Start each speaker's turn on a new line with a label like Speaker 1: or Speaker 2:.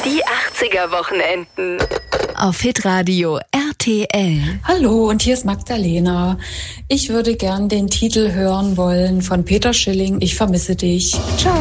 Speaker 1: Die 80er Wochenenden.
Speaker 2: Auf Hitradio RTL.
Speaker 3: Hallo, und hier ist Magdalena. Ich würde gern den Titel hören wollen von Peter Schilling, Ich vermisse dich. Ciao.